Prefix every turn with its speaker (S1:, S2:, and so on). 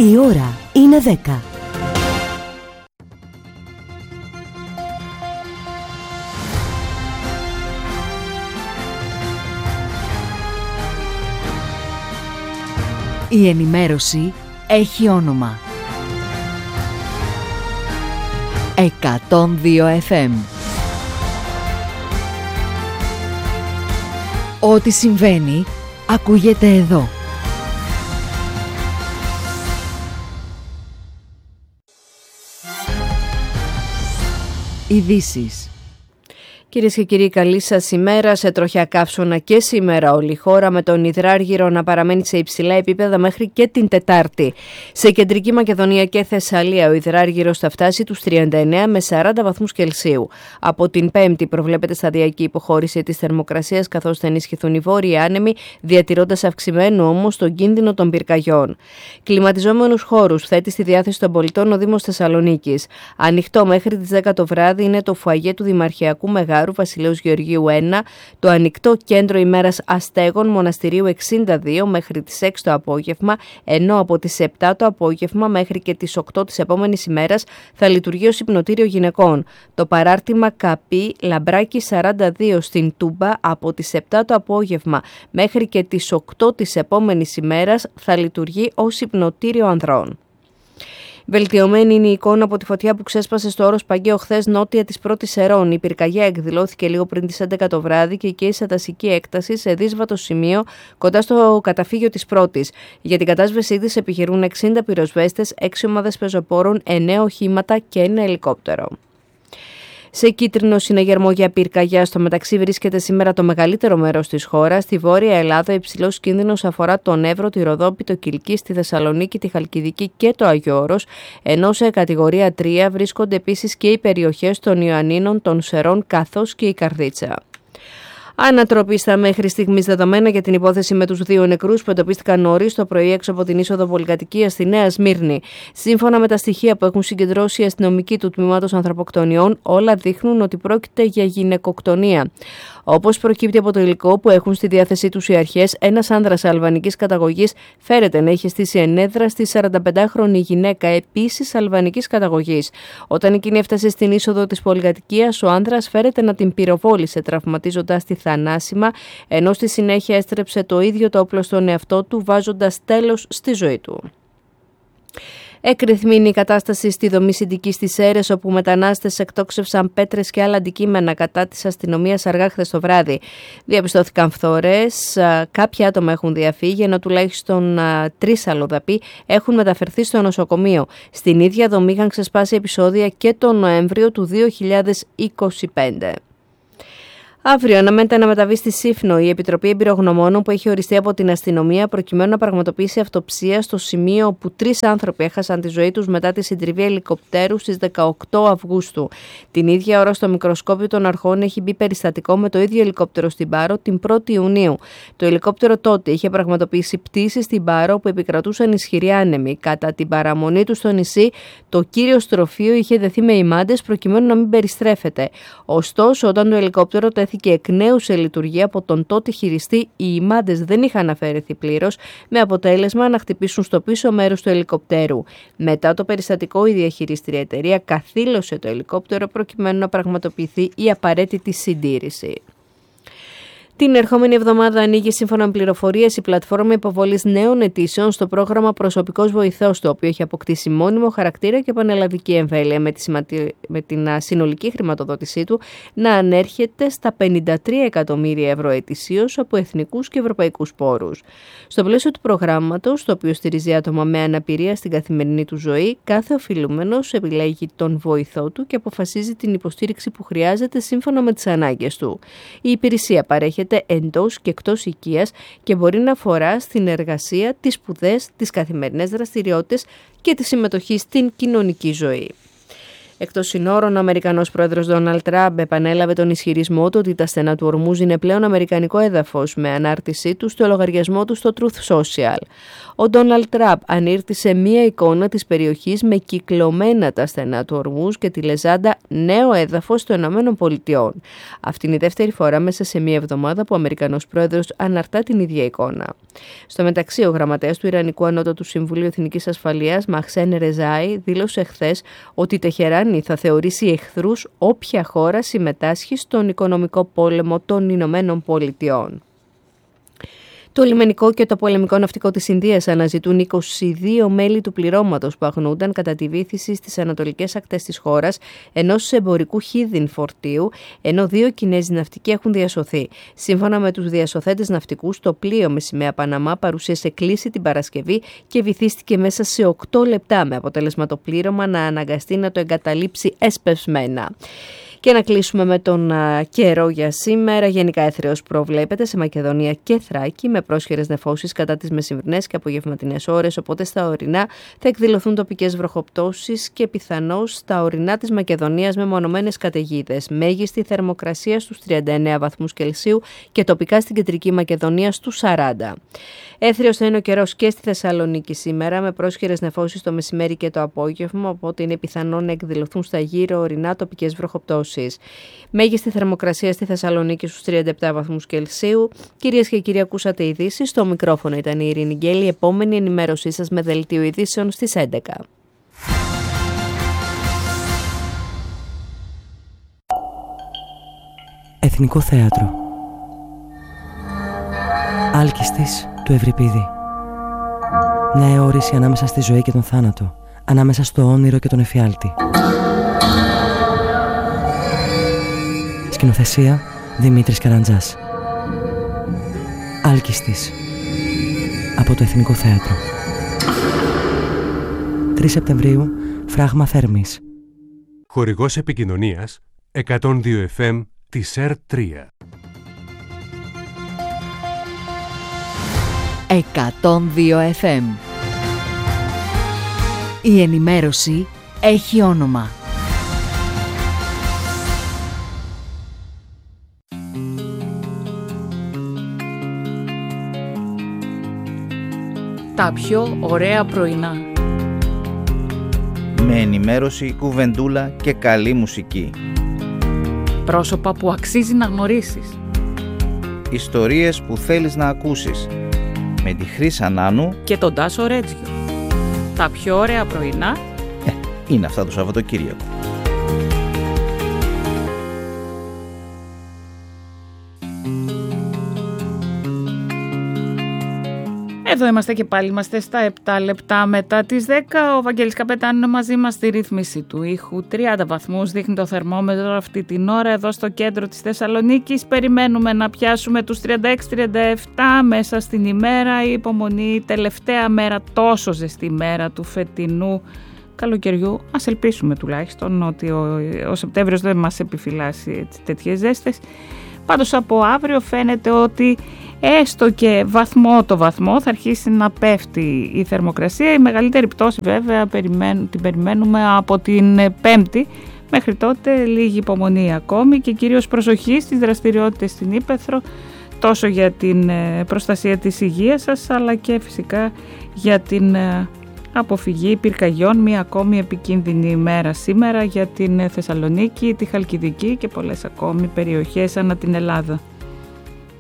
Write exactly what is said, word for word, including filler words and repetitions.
S1: Η ώρα είναι δέκα. Η ενημέρωση έχει όνομα. εκατόν δύο εφ εμ. Ό,τι συμβαίνει, ακούγεται εδώ. Ειδήσεις.
S2: Κυρίες και κύριοι, καλή σας ημέρα. Σε τροχιά καύσωνα και σήμερα όλη η χώρα, με τον υδράργυρο να παραμένει σε υψηλά επίπεδα μέχρι και την Τετάρτη. Σε κεντρική Μακεδονία και Θεσσαλία ο υδράργυρος θα φτάσει τους τριάντα εννέα με σαράντα βαθμούς Κελσίου. Από την Πέμπτη προβλέπεται σταδιακή υποχώρηση της θερμοκρασίας, καθώς θα ενισχυθούν οι βόρειοι άνεμοι, διατηρώντας αυξημένο όμως τον κίνδυνο των πυρκαγιών. Κλιματιζόμενους χώρους θέτει στη διάθεση των πολιτών ο Δήμος Θεσσαλονίκης. Ανοιχτό μέχρι τις δέκα το βράδυ είναι το φουαγέ του Δημαρχιακού Μεγάρου Βασιλέως Γεωργίου ένα, το ανοιχτό κέντρο ημέρας αστέγων Μοναστηρίου εξήντα δύο μέχρι τις έξι το απόγευμα, ενώ από τις επτά το απόγευμα μέχρι και τις οκτώ της επόμενης ημέρας θα λειτουργεί ως υπνοτήριο γυναικών. Το παράρτημα Καπή Λαμπράκη σαράντα δύο στην Τούμπα από τις επτά το απόγευμα μέχρι και τις οκτώ της επόμενης ημέρας θα λειτουργεί ως υπνοτήριο ανδρών. Βελτιωμένη είναι η εικόνα από τη φωτιά που ξέσπασε στο όρος Παγκαίο χθες νότια της Πρώτης Ερών. Η πυρκαγιά εκδηλώθηκε λίγο πριν τις έντεκα το βράδυ και εκεί σε δασική έκταση σε δύσβατο σημείο κοντά στο καταφύγιο της Πρώτης. Για την κατάσβεσή της επιχειρούν εξήντα πυροσβέστες, έξι ομάδες πεζοπόρων, εννέα οχήματα και ένα ελικόπτερο. Σε κίτρινο συναγερμό για πυρκαγιά, στο μεταξύ βρίσκεται σήμερα το μεγαλύτερο μέρος της χώρας. Στη Βόρεια Ελλάδα, υψηλός κίνδυνος αφορά τον Εύρο, τη Ροδόπη, το Κιλκί, τη Θεσσαλονίκη, τη Χαλκιδική και το Άγιο Όρος, ενώ σε κατηγορία τρία βρίσκονται επίσης και οι περιοχές των Ιωαννίνων, των Σερών καθώς και η Καρδίτσα. Ανατροπή στα μέχρι στιγμής δεδομένα για την υπόθεση με τους δύο νεκρούς που εντοπίστηκαν νωρίς το πρωί έξω από την είσοδο πολυκατοικία στη Νέα Σμύρνη. Σύμφωνα με τα στοιχεία που έχουν συγκεντρώσει οι αστυνομικοί του Τμήματος Ανθρωποκτονιών, όλα δείχνουν ότι πρόκειται για γυναικοκτονία. Όπως προκύπτει από το υλικό που έχουν στη διάθεσή τους οι αρχές, ένας άνδρας αλβανικής καταγωγής φέρεται να είχε στήσει ενέδρα στη σαρανταπεντάχρονη γυναίκα, επίσης αλβανικής καταγωγής. Όταν εκείνη έφτασε στην είσοδο της πολυκατοικίας, ο άνδρας φέρεται να την πυροβόλησε, τραυματίζοντας τη θανάσιμα, ενώ στη συνέχεια έστρεψε το ίδιο το όπλο στον εαυτό του, βάζοντας τέλος στη ζωή του. Εκρηθμίνει η κατάσταση στη δομή Συντικής στις Σέρρες, όπου μετανάστες εκτόξευσαν πέτρες και άλλα αντικείμενα κατά της αστυνομίας αργά χθες το βράδυ. Διαπιστώθηκαν φθορές, κάποια άτομα έχουν διαφύγει, ενώ τουλάχιστον τρεις αλλοδαποί έχουν μεταφερθεί στο νοσοκομείο. Στην ίδια δομή είχαν ξεσπάσει επεισόδια και τον Νοέμβριο του δύο χιλιάδες είκοσι πέντε. Αύριο αναμένεται να μεταβεί στη Σύφνο η Επιτροπή Εμπειρογνωμόνων που έχει οριστεί από την αστυνομία προκειμένου να πραγματοποιήσει αυτοψία στο σημείο όπου τρεις άνθρωποι έχασαν τη ζωή τους μετά τη συντριβή ελικοπτέρου στις δεκαοκτώ Αυγούστου. Την ίδια ώρα στο μικροσκόπιο των αρχών έχει μπει περιστατικό με το ίδιο ελικόπτερο στην Πάρο την πρώτη Ιουνίου. Το ελικόπτερο τότε είχε πραγματοποιήσει πτήσεις στην Πάρο που επικρατούσαν ισχυροί άνεμοι. Κατά την παραμονή του στο νησί, το κύριο στροφείο είχε δεθεί με ημάντες προκειμένου να μην περιστρέφεται. Ωστόσο, όταν το ελικόπτερο και εκ νέου σε λειτουργία από τον τότε χειριστή, οι ημάντες δεν είχαν αφαιρεθεί πλήρως, με αποτέλεσμα να χτυπήσουν στο πίσω μέρος του ελικοπτέρου. Μετά το περιστατικό, η διαχειρίστρια εταιρεία καθήλωσε το ελικόπτερο προκειμένου να πραγματοποιηθεί η απαραίτητη συντήρηση. Την ερχόμενη εβδομάδα ανοίγει, σύμφωνα με πληροφορίες, η πλατφόρμα υποβολής νέων αιτήσεων στο πρόγραμμα Προσωπικός Βοηθός, το οποίο έχει αποκτήσει μόνιμο χαρακτήρα και πανελλαδική εμβέλεια, με, τη σηματι... με την συνολική χρηματοδότησή του να ανέρχεται στα πενήντα τρία εκατομμύρια ευρώ ετησίως από εθνικούς και ευρωπαϊκούς πόρους. Στο πλαίσιο του προγράμματος, το οποίο στηρίζει άτομα με αναπηρία στην καθημερινή του ζωή, κάθε οφειλούμενος επιλέγει τον βοηθό του και αποφασίζει την υποστήριξη που χρειάζεται σύμφωνα με τις ανάγκες του. Η υπηρεσία παρέχεται εντός και εκτός οικίας και μπορεί να αφορά στην εργασία, τις σπουδές, τις καθημερινές δραστηριότητες και τη συμμετοχή στην κοινωνική ζωή. Εκτός συνόρων, ο Αμερικανός πρόεδρος Ντόναλντ Τραμπ επανέλαβε τον ισχυρισμό του ότι τα στενά του Ορμούζ είναι πλέον αμερικανικό έδαφος, με ανάρτησή του στο λογαριασμό του στο Truth Social. Ο Ντόναλντ Τραμπ ανήρτησε μία εικόνα της περιοχής με κυκλωμένα τα στενά του Ορμούζ και τη λεζάντα «Νέο έδαφος των Ηνωμένων Πολιτειών». Αυτή είναι η δεύτερη φορά μέσα σε μία εβδομάδα που ο Αμερικανός πρόεδρος αναρτά την ίδια εικόνα. Στο μεταξύ, ο γραμματέας του Ιρανικού Ανώτατου Συμβουλίου Εθνικής Ασφαλείας, Μαχσέν Ρεζάι, δήλωσε χθες ότι η Τεχεράνη θα θεωρήσει εχθρούς όποια χώρα συμμετάσχει στον οικονομικό πόλεμο των Ηνωμένων Πολιτειών. Το λιμενικό και το πολεμικό ναυτικό της Ινδίας αναζητούν είκοσι δύο μέλη του πληρώματος που αγνοούνταν κατά τη βύθιση στις ανατολικές ακτές της χώρας ενός εμπορικού χίδιν φορτίου, ενώ δύο Κινέζοι ναυτικοί έχουν διασωθεί. Σύμφωνα με τους διασωθέντες ναυτικούς, το πλοίο με σημαία Παναμά παρουσίασε κλίση την Παρασκευή και βυθίστηκε μέσα σε οκτώ λεπτά, με αποτέλεσμα το πλήρωμα να αναγκαστεί να το εγκαταλείψει εσπευσμένα. Και να κλείσουμε με τον α, καιρό για σήμερα. Γενικά έθριος προβλέπεται σε Μακεδονία και Θράκη, με πρόσχερες νεφώσεις κατά τις μεσημβρινές και απογευματινές ώρες, οπότε στα ορεινά θα εκδηλωθούν τοπικές βροχοπτώσεις και πιθανώς στα ορεινά της Μακεδονίας με μονομένες καταιγίδες. Μέγιστη θερμοκρασία στους τριάντα εννέα βαθμούς Κελσίου και τοπικά στην κεντρική Μακεδονία στους σαράντα. Έθριος θα είναι ο καιρός και στη Θεσσαλονίκη σήμερα, με πρόσχερες νεφώσεις το μεσημέρι και το απόγευμα, οπότε είναι πιθανόν να εκδηλωθούν στα γύρω ορεινά τοπικές βροχοπτώσεις. Μέγιστη θερμοκρασία στη Θεσσαλονίκη στους τριάντα επτά βαθμούς Κελσίου. Κυρίες και κύριοι, ακούσατε ειδήσεις. Στο μικρόφωνο ήταν η Ειρήνη Γκέλη. Επόμενη ενημέρωσή σας με δελτίο ειδήσεων στις έντεκα.
S3: Εθνικό Θέατρο. Άλκιστης του Ευρυπίδη. Μια αιώρηση ανάμεσα στη ζωή και τον θάνατο, ανάμεσα στο όνειρο και τον εφιάλτη. Σκηνοθεσία Δημήτρης Καραντζάς. Άλκιστης, από το Εθνικό Θέατρο. τρεις Σεπτεμβρίου, Φράγμα Θέρμης.
S4: Χορηγός επικοινωνίας εκατόν δύο εφ εμ της ΕΡ τρία.
S1: εκατόν δύο εφ εμ. Η ενημέρωση έχει όνομα.
S5: Τα πιο ωραία πρωινά.
S6: Με ενημέρωση, κουβεντούλα και καλή μουσική.
S5: Πρόσωπα που αξίζει να γνωρίσεις.
S6: Ιστορίες που θέλεις να ακούσεις. Με τη Χρύσα Νάνου
S5: Και τον Τάσο Ρέτζιο. Τα πιο ωραία πρωινά.
S6: ε, είναι αυτά το Σαββατοκύριακο.
S5: Εδώ είμαστε και πάλι, είμαστε στα επτά λεπτά μετά τις δέκα. Ο Βαγγέλης Καπετάνου είναι μαζί μας στη ρύθμιση του ήχου. τριάντα βαθμούς δείχνει το θερμόμετρο αυτή την ώρα εδώ στο κέντρο της Θεσσαλονίκης. Περιμένουμε να πιάσουμε τους τριάντα έξι τριάντα επτά μέσα στην ημέρα. Η υπομονή, τελευταία μέρα, τόσο ζεστή μέρα του φετινού καλοκαιριού. Ας ελπίσουμε τουλάχιστον ότι ο, ο Σεπτέμβριος δεν μας επιφυλάσσει τέτοιες ζέστες. Πάντως από αύριο φαίνεται ότι έστω και βαθμό το βαθμό θα αρχίσει να πέφτει η θερμοκρασία. Η μεγαλύτερη πτώση βέβαια την περιμένουμε από την Πέμπτη. Μέχρι τότε λίγη υπομονή ακόμη και κυρίως προσοχή στις δραστηριότητες στην Ύπαιθρο, τόσο για την προστασία της υγείας σας αλλά και φυσικά για την αποφυγή πυρκαγιών. Μια ακόμη επικίνδυνη ημέρα σήμερα για την Θεσσαλονίκη, τη Χαλκιδική και πολλές ακόμη περιοχές ανά την Ελλάδα.